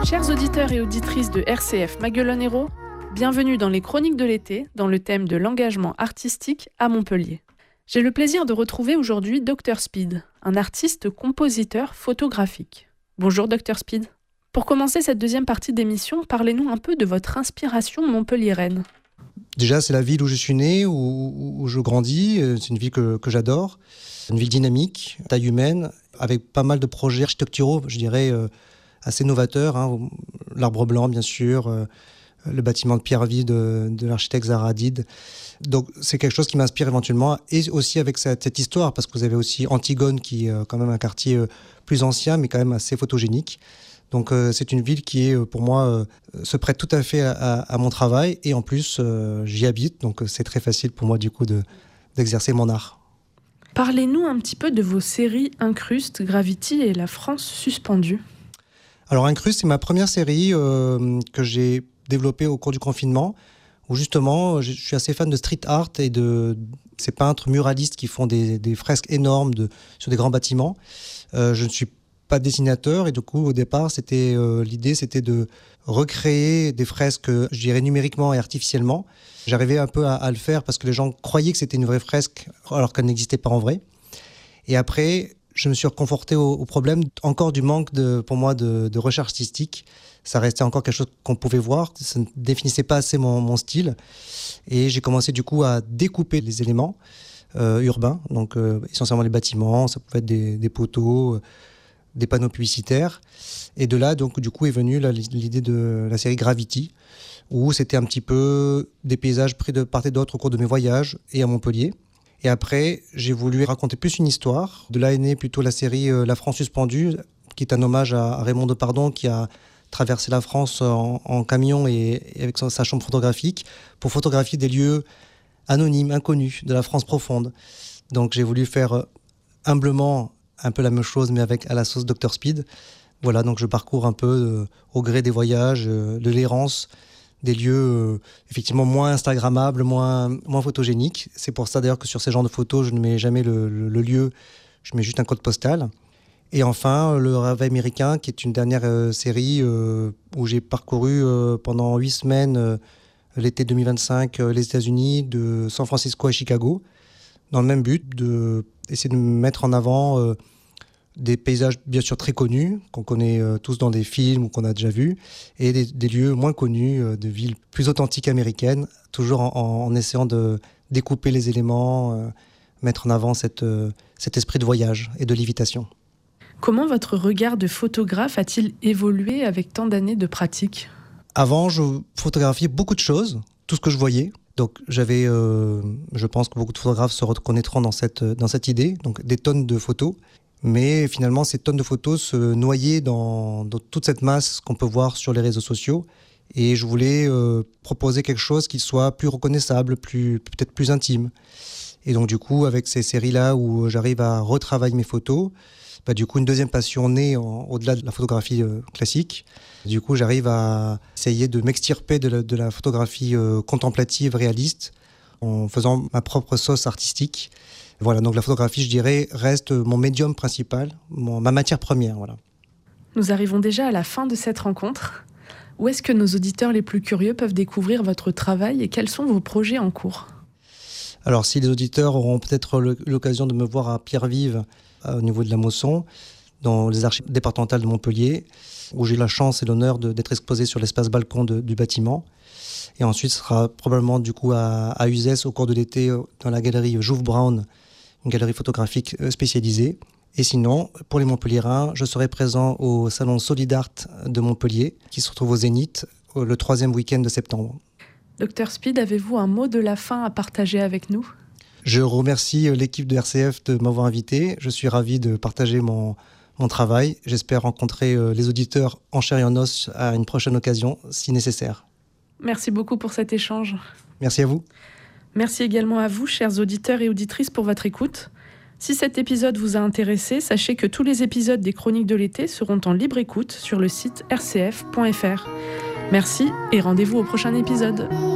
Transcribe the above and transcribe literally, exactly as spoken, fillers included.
Chers auditeurs et auditrices de R C F Maguelone Hérault, bienvenue dans les Chroniques de l'été, dans le thème de l'engagement artistique à Montpellier. J'ai le plaisir de retrouver aujourd'hui docteur Speed, un artiste compositeur photographique. Bonjour docteur Speed. Pour commencer cette deuxième partie d'émission, parlez-nous un peu de votre inspiration montpelliéraine. Déjà, c'est la ville où je suis né, où, où je grandis. C'est une ville que, que j'adore. Une ville dynamique, taille humaine, avec pas mal de projets architecturaux, je dirais, euh, assez novateurs. Hein. L'Arbre Blanc, bien sûr, euh, le bâtiment de pierre vive de, de l'architecte Zaha Hadid. Donc, c'est quelque chose qui m'inspire éventuellement. Et aussi avec cette, cette histoire, parce que vous avez aussi Antigone, qui est euh, quand même un quartier euh, plus ancien, mais quand même assez photogénique. Donc euh, c'est une ville qui est pour moi euh, se prête tout à fait à, à, à mon travail et en plus euh, j'y habite, donc c'est très facile pour moi du coup de, d'exercer mon art. Parlez-nous un petit peu de vos séries Incruste, Gravity et La France suspendue. Alors Incruste, c'est ma première série euh, que j'ai développée au cours du confinement, où justement je suis assez fan de street art et de ces peintres muralistes qui font des, des fresques énormes de, sur des grands bâtiments. Euh, je ne suis pas dessinateur et du coup au départ c'était euh, l'idée c'était de recréer des fresques, je dirais numériquement et artificiellement. J'arrivais un peu à, à le faire parce que les gens croyaient que c'était une vraie fresque alors qu'elle n'existait pas en vrai. Et après je me suis reconforté au, au problème encore du manque de, pour moi de, de recherche artistique. Ça restait encore quelque chose qu'on pouvait voir, ça ne définissait pas assez mon, mon style et j'ai commencé du coup à découper les éléments euh, urbains, donc euh, essentiellement les bâtiments, ça pouvait être des, des poteaux, euh, des panneaux publicitaires. Et de là, donc, du coup, est venue là, l'idée de la série Gravity, où c'était un petit peu des paysages pris de part et d'autre au cours de mes voyages et à Montpellier. Et après, j'ai voulu raconter plus une histoire. De là est née plutôt la série euh, La France suspendue, qui est un hommage à, à Raymond Depardon, qui a traversé la France en, en camion et, et avec sa, sa chambre photographique, pour photographier des lieux anonymes, inconnus, de la France profonde. Donc j'ai voulu faire euh, humblement un peu la même chose, mais avec à la sauce docteur Speed. Voilà, donc je parcours un peu euh, au gré des voyages, euh, de l'errance, des lieux euh, effectivement moins instagrammables, moins, moins photogéniques. C'est pour ça d'ailleurs que sur ces genres de photos, je ne mets jamais le, le, le lieu, je mets juste un code postal. Et enfin, Le Rêve américain, qui est une dernière euh, série euh, où j'ai parcouru euh, pendant huit semaines, euh, l'été deux mille vingt-cinq, euh, les États-Unis, de San Francisco à Chicago, dans le même but d'essayer de mettre en avant euh, des paysages bien sûr très connus, qu'on connaît euh, tous dans des films ou qu'on a déjà vus, et des, des lieux moins connus, euh, de villes plus authentiques américaines, toujours en, en, en essayant de découper les éléments, euh, mettre en avant cette, euh, cet esprit de voyage et de lévitation. Comment votre regard de photographe a-t-il évolué avec tant d'années de pratique ? Avant, je photographiais beaucoup de choses, tout ce que je voyais. Donc j'avais, euh, je pense que beaucoup de photographes se reconnaîtront dans cette, dans cette idée, donc des tonnes de photos. Mais finalement, ces tonnes de photos se noyaient dans, dans toute cette masse qu'on peut voir sur les réseaux sociaux. Et je voulais euh, proposer quelque chose qui soit plus reconnaissable, plus, peut-être plus intime. Et donc du coup, avec ces séries-là où j'arrive à retravailler mes photos, bah, du coup, une deuxième passion naît en, au-delà de la photographie euh, classique. Du coup, j'arrive à essayer de m'extirper de la, de la photographie euh, contemplative, réaliste, en faisant ma propre sauce artistique. Voilà, donc la photographie, je dirais, reste mon médium principal, mon, ma matière première. Voilà. Nous arrivons déjà à la fin de cette rencontre. Où est-ce que nos auditeurs les plus curieux peuvent découvrir votre travail et quels sont vos projets en cours ? Alors, si les auditeurs auront peut-être le, l'occasion de me voir à Pierre-Vive, au niveau de la Mosson, dans les archives départementales de Montpellier, où j'ai la chance et l'honneur de, d'être exposé sur l'espace balcon de, du bâtiment. Et ensuite, ce sera probablement du coup à, à Uzès au cours de l'été dans la galerie Jouve Brown, une galerie photographique spécialisée. Et sinon, pour les Montpelliérains, je serai présent au salon Solidart de Montpellier, qui se retrouve au Zénith, le troisième week-end de septembre. docteur Speed, avez-vous un mot de la fin à partager avec nous ? Je remercie l'équipe de R C F de m'avoir invité. Je suis ravi de partager mon, mon travail. J'espère rencontrer les auditeurs en chair et en os à une prochaine occasion, si nécessaire. Merci beaucoup pour cet échange. Merci à vous. Merci également à vous, chers auditeurs et auditrices, pour votre écoute. Si cet épisode vous a intéressé, sachez que tous les épisodes des Chroniques de l'été seront en libre écoute sur le site r c f point f r. Merci et rendez-vous au prochain épisode.